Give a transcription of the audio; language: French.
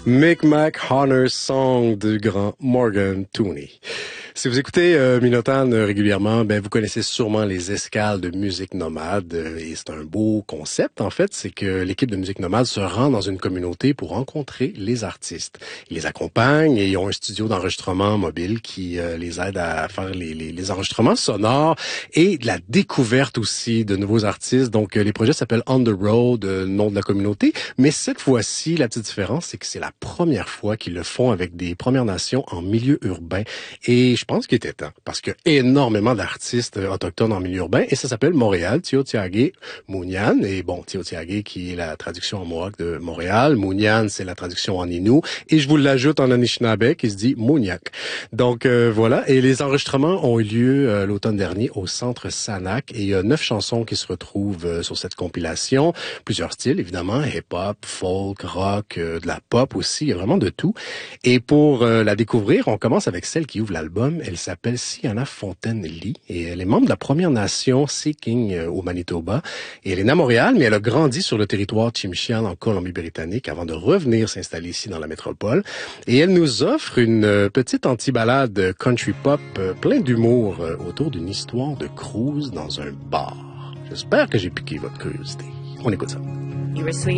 Micmac Honor Song du grand Morgan Tooney. Si vous écoutez Minotaur régulièrement, vous connaissez sûrement les escales de musique nomade et c'est un beau concept en fait, c'est que l'équipe de musique nomade se rend dans une communauté pour rencontrer les artistes. Ils les accompagnent et ils ont un studio d'enregistrement mobile qui les aide à faire les enregistrements sonores et de la découverte aussi de nouveaux artistes. Donc les projets s'appellent On the Road, nom de la communauté, mais cette fois-ci, la petite différence, c'est que c'est la première fois qu'ils le font avec des Premières Nations en milieu urbain et je pense qu'il était temps, parce qu'il y a énormément d'artistes autochtones en milieu urbain, et ça s'appelle Montréal, Tiohtià:ke Mounian, et bon, Tiohtià:ke qui est la traduction en mohawk de Montréal, Mounian c'est la traduction en Innu, et je vous l'ajoute en Anishinaabe qui se dit Mouniac. Donc voilà, et les enregistrements ont eu lieu l'automne dernier au Centre Sanac, et il y a 9 chansons qui se retrouvent sur cette compilation, plusieurs styles évidemment, hip-hop, folk, rock, de la pop aussi, il y a vraiment de tout. Et pour la découvrir, on commence avec celle qui ouvre l'album. Elle s'appelle Sienna Fontaine-Lee et elle est membre de la Première Nation Seeking au Manitoba. Et elle est née à Montréal, mais elle a grandi sur le territoire Tsimshian en Colombie-Britannique avant de revenir s'installer ici dans la métropole. Et elle nous offre une petite anti-ballade country pop plein d'humour autour d'une histoire de cruise dans un bar. J'espère que j'ai piqué votre curiosité. On écoute ça.